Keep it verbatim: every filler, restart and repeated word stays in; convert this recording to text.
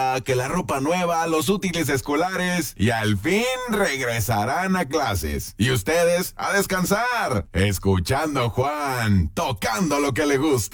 comida, que la ropa nueva, los útiles escolares y al fin regresarán a clases. Y ustedes a descansar, escuchando a Juan, tocando lo que le gusta.